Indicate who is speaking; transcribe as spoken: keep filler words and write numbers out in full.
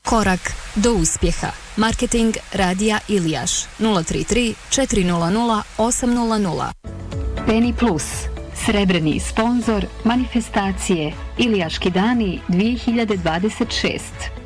Speaker 1: Korak do uspjeha. Marketing Radija Ilijaš nula tri tri četiri nula nula osam nula nula.
Speaker 2: Penny Plus, srebrni sponzor manifestacije Ilijaški dani dvije hiljade dvadeset šest.